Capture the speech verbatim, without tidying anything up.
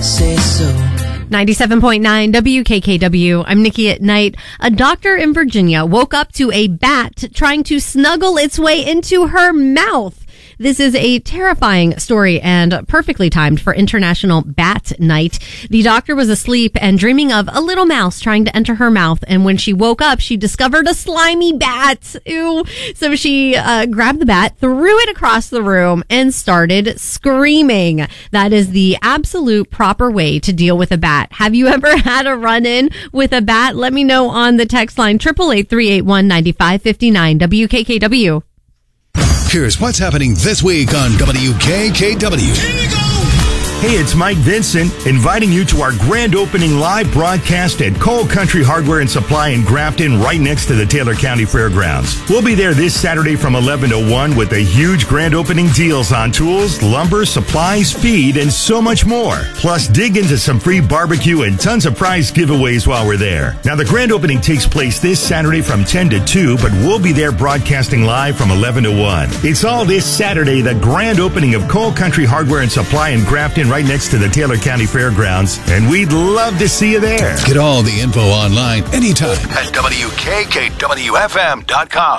say so. ninety-seven point nine W K K W. I'm Nikki at Night. A doctor in Virginia woke up to a bat trying to snuggle its way into her mouth. This is a terrifying story and perfectly timed for International Bat Night. The doctor was asleep and dreaming of a little mouse trying to enter her mouth. And when she woke up, she discovered a slimy bat. Ew. So she uh, grabbed the bat, threw it across the room, and started screaming. That is the absolute proper way to deal with a bat. Have you ever had a run-in with a bat? Let me know on the text line, eight eight eight, three eight one, nine five five nine, W K K W. Here's what's happening this week on W K K W. Hey, it's Mike Vincent inviting you to our grand opening live broadcast at Cole Country Hardware and Supply in Grafton, right next to the Taylor County Fairgrounds. We'll be there this Saturday from eleven to one with a huge grand opening deals on tools, lumber, supplies, feed, and so much more. Plus, dig into some free barbecue and tons of prize giveaways while we're there. Now, the grand opening takes place this Saturday from ten to two, but we'll be there broadcasting live from eleven to one. It's all this Saturday, the grand opening of Cole Country Hardware and Supply in Grafton, right next to the Taylor County Fairgrounds, and we'd love to see you there. Get all the info online anytime at W K K W F M dot com.